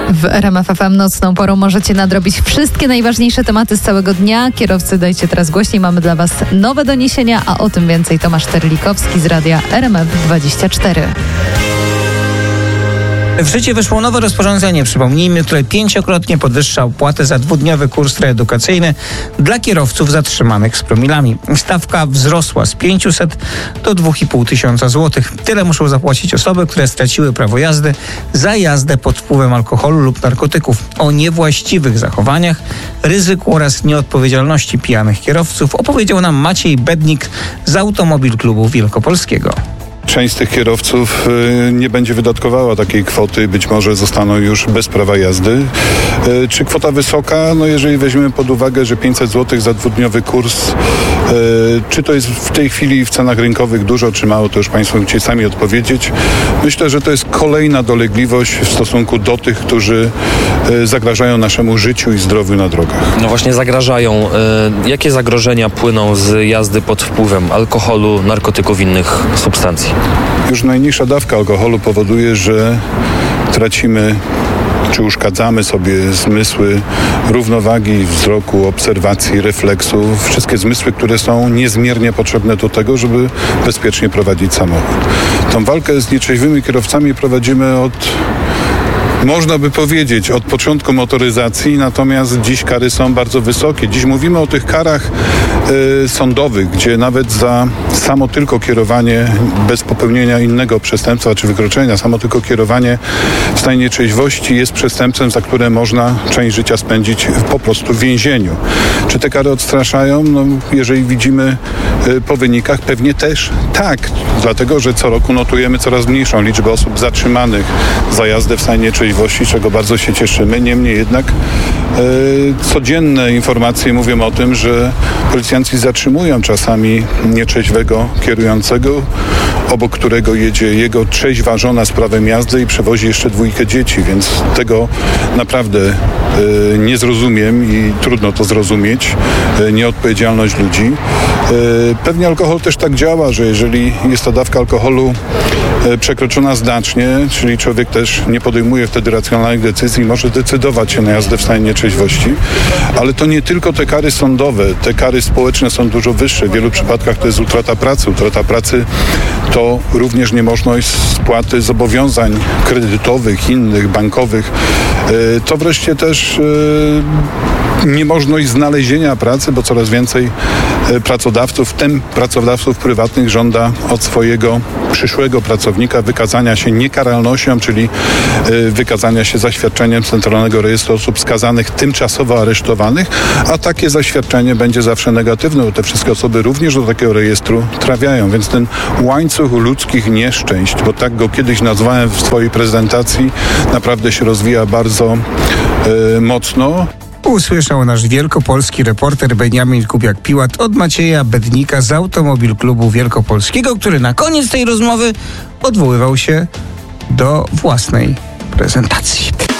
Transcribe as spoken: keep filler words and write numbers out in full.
W R M F F M nocną porą możecie nadrobić wszystkie najważniejsze tematy z całego dnia. Kierowcy, dajcie teraz głośniej, mamy dla Was nowe doniesienia, a o tym więcej Tomasz Terlikowski z radia R M F dwadzieścia cztery. W życie weszło nowe rozporządzenie, przypomnijmy, które pięciokrotnie podwyższa opłatę za dwudniowy kurs reedukacyjny dla kierowców zatrzymanych z promilami. Stawka wzrosła z pięciuset do dwóch i pół tysiąca złotych. Tyle muszą zapłacić osoby, które straciły prawo jazdy za jazdę pod wpływem alkoholu lub narkotyków. O niewłaściwych zachowaniach, ryzyku oraz nieodpowiedzialności pijanych kierowców opowiedział nam Maciej Bednik z Automobil Klubu Wielkopolskiego. Część z tych kierowców nie będzie wydatkowała takiej kwoty, być może zostaną już bez prawa jazdy. Czy kwota wysoka? No jeżeli weźmiemy pod uwagę, że pięćset złotych za dwudniowy kurs, czy to jest w tej chwili w cenach rynkowych dużo, czy mało, to już Państwo musicie sami odpowiedzieć. Myślę, że to jest kolejna dolegliwość w stosunku do tych, którzy zagrażają naszemu życiu i zdrowiu na drogach. No właśnie zagrażają. Jakie zagrożenia płyną z jazdy pod wpływem alkoholu, narkotyków, innych substancji? Już najniższa dawka alkoholu powoduje, że tracimy czy uszkadzamy sobie zmysły równowagi wzroku, obserwacji, refleksu, wszystkie zmysły, które są niezmiernie potrzebne do tego, żeby bezpiecznie prowadzić samochód. Tą walkę z nieczeźwymi kierowcami prowadzimy od, można by powiedzieć, od początku motoryzacji, natomiast dziś kary są bardzo wysokie. Dziś mówimy o tych karach y, sądowych, gdzie nawet za samo tylko kierowanie bez popełnienia innego przestępstwa czy wykroczenia, samo tylko kierowanie w stanie nieczęśliwości jest przestępstwem, za które można część życia spędzić po prostu w więzieniu. Czy te kary odstraszają? No, jeżeli widzimy y, po wynikach, pewnie też tak, dlatego że co roku notujemy coraz mniejszą liczbę osób zatrzymanych za jazdę w stanie nieczęśliwości, czego bardzo się cieszymy. Niemniej jednak e, codzienne informacje mówią o tym, że policjanci zatrzymują czasami nieczeźwego kierującego, obok którego jedzie jego trzeźwa żona z prawem jazdy i przewozi jeszcze dwójkę dzieci, więc tego naprawdę e, nie zrozumiem i trudno to zrozumieć. E, nieodpowiedzialność ludzi. E, pewnie alkohol też tak działa, że jeżeli jest ta dawka alkoholu e, przekroczona znacznie, czyli człowiek też nie podejmuje wtedy racjonalnych decyzji, może decydować się na jazdę w stanie nieczeźwości, ale to nie tylko te kary sądowe, te kary społeczne są dużo wyższe. W wielu przypadkach to jest utrata pracy. Utrata pracy to również niemożność spłaty zobowiązań kredytowych, innych, bankowych. To wreszcie też niemożność znalezienia pracy, bo coraz więcej pracodawców, w tym pracodawców prywatnych, żąda od swojego przyszłego pracownika wykazania się niekaralnością, czyli wykazania się zaświadczeniem Centralnego Rejestru Osób Skazanych tymczasowo aresztowanych, a takie zaświadczenie będzie zawsze negatywne, bo te wszystkie osoby również do takiego rejestru trafiają, więc ten łańcuch ludzkich nieszczęść, bo tak go kiedyś nazwałem w swojej prezentacji, naprawdę się rozwija bardzo yy, mocno. Usłyszał nasz wielkopolski reporter Beniamin Kubiak-Piłat od Macieja Bednika z Automobil Klubu Wielkopolskiego, który na koniec tej rozmowy odwoływał się do własnej prezentacji.